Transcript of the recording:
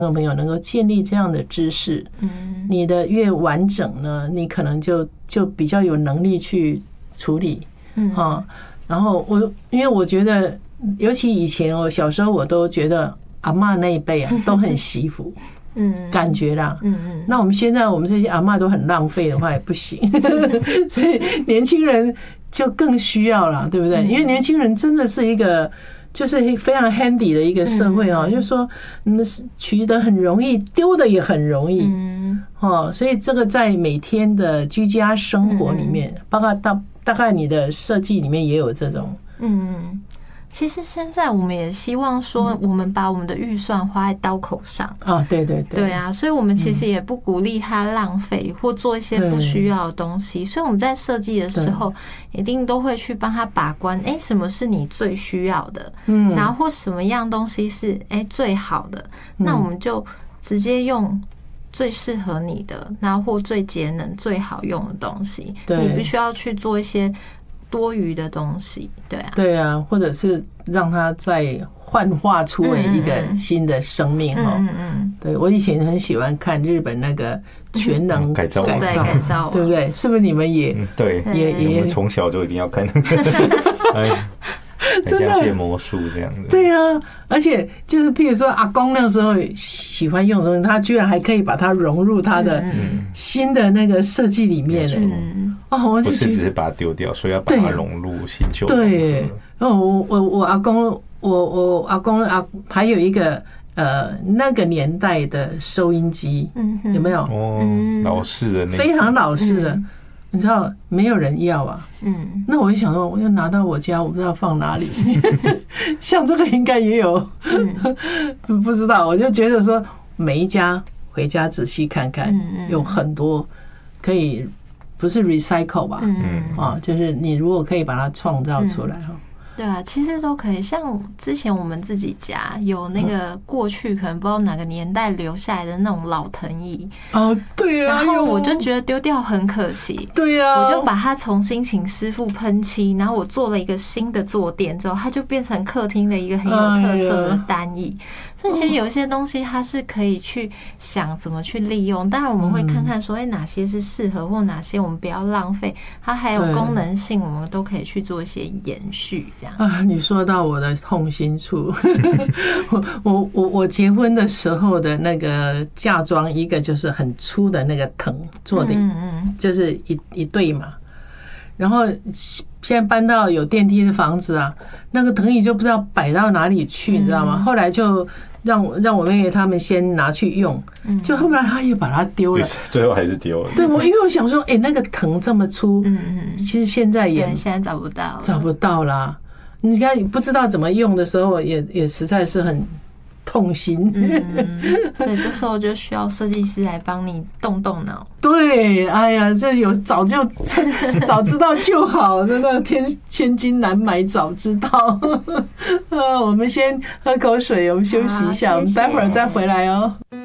朋友能够建立这样的知识，你的越完整呢，你可能就比较有能力去处理，然后因为我觉得，尤其以前我小时候，我都觉得阿嬷那一辈啊都很惜福，感觉啦，那我们现在我们这些阿嬷都很浪费的话也不行，所以年轻人就更需要了，对不对？因为年轻人真的是一个。就是非常 handy 的一个社会哦，就是说，取得很容易，丢的也很容易，所以这个在每天的居家生活里面，包括大概你的设计里面也有这种， 其实现在我们也希望说，我们把我们的预算花在刀口上啊，对对对， 对啊，所以我们其实也不鼓励他浪费或做一些不需要的东西，所以我们在设计的时候，一定都会去帮他把关，什么是你最需要的，然后或什么样东西是最好的，那我们就直接用最适合你的，然后或最节能、最好用的东西，你必须要去做一些多余的东西，对啊， 或者是让它再幻化出为一个新的生命对，我以前很喜欢看日本那个全能改造，对不对？是不是你们也对？我们从小就一定要看。真的变魔术这样子， 对啊，而且就是譬如说阿公那时候喜欢用的东西，他居然还可以把它融入他的新的那个设计里面我就不是只是把它丢掉，所以要把它融入新旧。 对，我阿公，我阿公还有一个那个年代的收音机，有没有？ 老式的那非常老式的。你知道没有人要啊，那我就想说，我就拿到我家，我不知道放哪里。像这个应该也有，不知道。我就觉得说，每一家回家仔细看看，有很多可以不是 recycle 吧，就是你如果可以把它创造出来哈。 对啊，其实都可以。像之前我们自己家有那个过去可能不知道哪个年代留下来的那种老藤椅对啊， 然后我就觉得丢掉很可惜， 对啊， 我就把它重新请师傅喷漆，然后我做了一个新的坐垫之后，它就变成客厅的一个很有特色的单椅。所以其实有一些东西它是可以去想怎么去利用，当然我们会看看说哪些是适合或哪些我们不要浪费，它还有功能性我们都可以去做一些延续这样你说到我的痛心处。我结婚的时候的那个嫁妆，一个就是很粗的那个藤做的，就是一对嘛，然后现在搬到有电梯的房子啊，那个藤椅就不知道摆到哪里去，你知道吗？后来就让我妹妹他们先拿去用，就后来她也把它丢了， 最后还是丢了。 对，因为我想说，那个藤这么粗，其实现在找不到啦。你看不知道怎么用的时候，也实在是很痛心。 所以这时候就需要设计师来帮你动动脑。 对，哎呀，这有早知道就好，真的千金难买早知道。我们先喝口水，我们休息一下，我们待会儿再回来哦。